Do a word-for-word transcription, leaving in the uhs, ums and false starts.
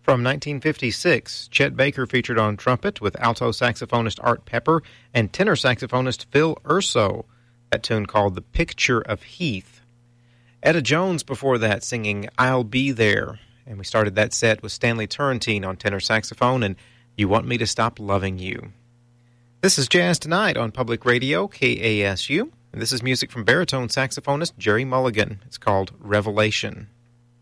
From nineteen fifty-six, Chet Baker featured on trumpet with alto saxophonist Art Pepper and tenor saxophonist Phil Urso. That tune called The Picture of Heath. Etta Jones before that singing I'll Be There. And we started that set with Stanley Turrentine on tenor saxophone and You Want Me to Stop Loving You. This is Jazz Tonight on Public Radio, K A S U. And this is music from baritone saxophonist Jerry Mulligan. It's called Revelation.